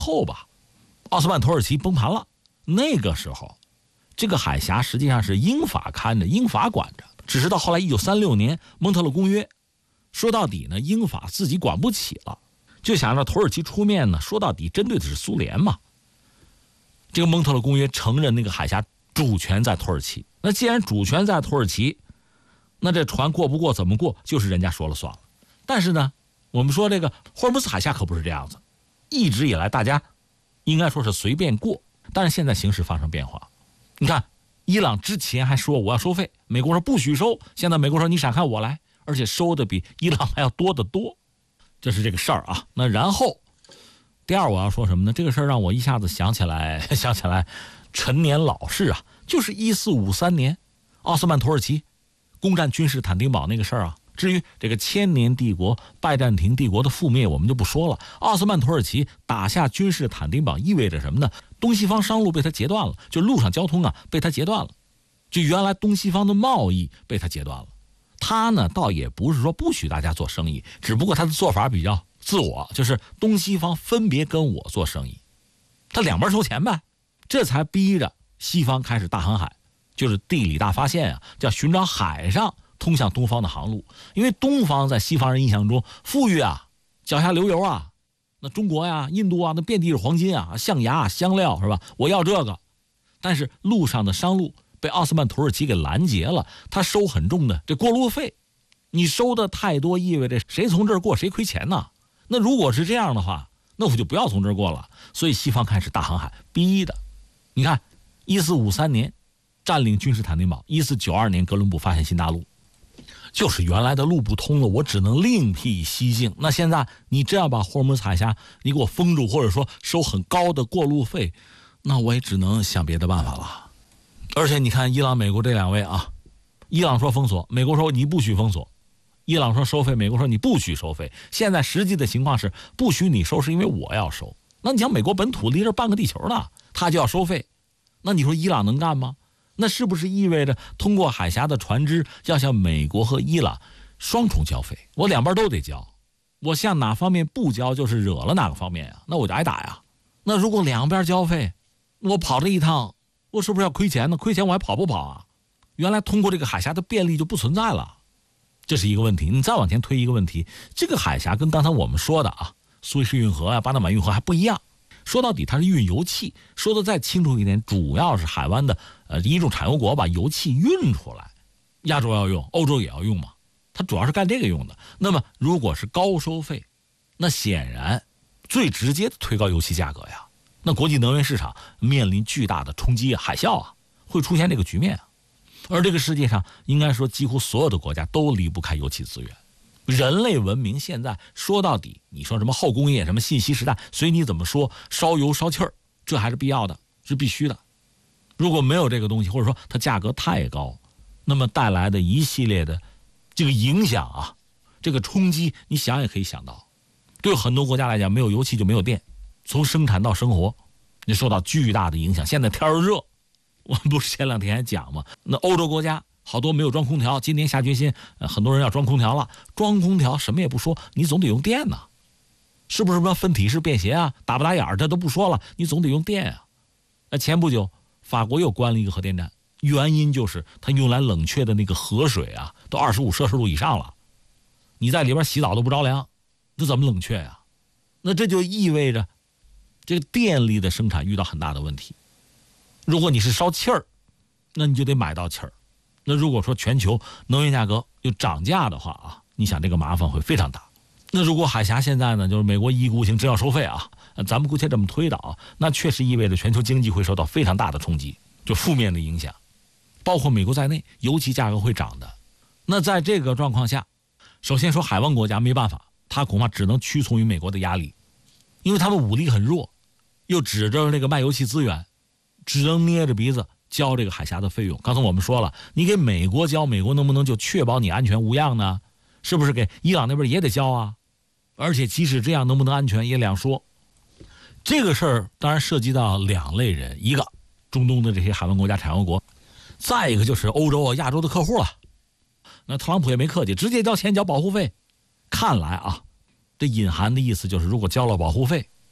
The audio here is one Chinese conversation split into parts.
后吧，奥斯曼土耳其崩盘了，那个时候这个海峡实际上是英法看着，英法管着，只是到后来1936年蒙特勒公约，说到底呢，英法自己管不起了，就想让土耳其出面呢，说到底针对的是苏联嘛。这个蒙特勒公约承认那个海峡主权在土耳其，那既然主权在土耳其，那这船过不过怎么过就是人家说了算了。但是呢，我们说这个霍尔木兹海峡可不是这样子，一直以来大家应该说是随便过，但是现在形势发生变化。你看伊朗之前还说我要收费，美国说不许收，现在美国说你闪开我来，而且收的比伊朗还要多得多，这是这个事儿啊。那然后第二我要说什么呢？这个事儿让我一下子想起来陈年老事啊，就是1453年奥斯曼土耳其攻占君士坦丁堡那个事儿啊。至于这个千年帝国拜占庭帝国的覆灭我们就不说了，奥斯曼土耳其打下君士坦丁堡意味着什么呢？东西方商路被他截断了，就路上交通啊被他截断了，就原来东西方的贸易被他截断了。他呢倒也不是说不许大家做生意，只不过他的做法比较自我，就是东西方分别跟我做生意，他两边收钱呗，这才逼着西方开始大航海，就是地理大发现啊，叫寻找海上通向东方的航路。因为东方在西方人印象中富裕啊，脚下流油啊，那中国呀、印度啊，那遍地是黄金啊，象牙、香料是吧？我要这个。但是路上的商路被奥斯曼土耳其给拦截了，他收很重的这过路费，你收的太多，意味着谁从这儿过谁亏钱呢？那如果是这样的话，那我就不要从这儿过了。所以西方开始大航海，逼的。你看1453年占领君士坦丁堡，1492年哥伦布发现新大陆，就是原来的路不通了，我只能另辟蹊径。那现在你这样把霍尔木兹海峡你给我封住，或者说收很高的过路费，那我也只能想别的办法了。而且你看伊朗美国这两位啊，伊朗说封锁，美国说你不许封锁，伊朗说收费，美国说你不许收费。现在实际的情况是不许你收，是因为我要收。那你想美国本土离这半个地球呢，他就要收费，那你说伊朗能干吗？那是不是意味着通过海峡的船只要向美国和伊朗双重交费？我两边都得交，我向哪方面不交就是惹了哪个方面呀，那我就挨打呀。那如果两边交费，我跑这一趟我是不是要亏钱呢？亏钱我还跑不跑啊？原来通过这个海峡的便利就不存在了，这是一个问题。你再往前推一个问题，这个海峡跟刚才我们说的啊，苏伊士运河啊、巴拿马运河还不一样。说到底它是运油气，说的再清楚一点，主要是海湾的一种产油国把油气运出来，亚洲要用，欧洲也要用嘛，它主要是干这个用的。那么如果是高收费，那显然最直接的推高油气价格呀，那国际能源市场面临巨大的冲击，海啸啊，会出现这个局面啊。而这个世界上应该说几乎所有的国家都离不开油气资源。人类文明现在说到底，你说什么后工业、什么信息时代，随你怎么说，烧油烧气儿，这还是必要的，是必须的。如果没有这个东西，或者说它价格太高，那么带来的一系列的这个影响啊，这个冲击，你想也可以想到。对很多国家来讲，没有油气就没有电，从生产到生活，你受到巨大的影响。现在天儿热，我不是前两天还讲吗？那欧洲国家好多没有装空调，今年下决心，很多人要装空调了。装空调什么也不说，你总得用电呢，是不是什么分体式便携啊，打不打眼儿这都不说了，你总得用电啊。前不久法国又关了一个核电站，原因就是它用来冷却的那个河水啊，都25摄氏度以上了，你在里边洗澡都不着凉，这怎么冷却呀？那这就意味着这个电力的生产遇到很大的问题。如果你是烧气儿，那你就得买到气儿。那如果说全球能源价格又涨价的话啊，你想这个麻烦会非常大。那如果海峡现在呢，就是美国一意孤行真要收费啊，咱们姑且这么推导，那确实意味着全球经济会受到非常大的冲击，就负面的影响，包括美国在内，油气价格会涨的。那在这个状况下，首先说海湾国家没办法，他恐怕只能屈从于美国的压力，因为他们武力很弱，又指着这个卖油气资源，只能捏着鼻子交这个海峡的费用。刚才我们说了，你给美国交，美国能不能就确保你安全无恙呢？是不是给伊朗那边也得交啊？而且即使这样能不能安全也两说。这个事儿当然涉及到两类人，一个中东的这些海湾国家产油国，再一个就是欧洲啊、亚洲的客户了。那特朗普也没客气，直接交钱交保护费。看来啊，这隐含的意思就是如果交了保护费，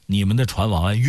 你们的船往外运。